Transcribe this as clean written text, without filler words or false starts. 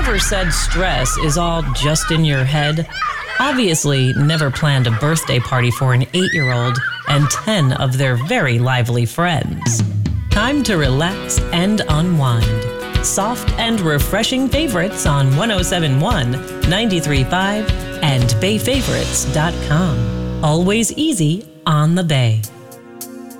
ever said stress is all just in your head? Obviously, never planned a birthday party for an 8-year-old and 10 of their very lively friends. Time to relax and unwind. Soft and refreshing favorites on 107.1, 93.5, and BayFavorites.com. Always easy on the Bay.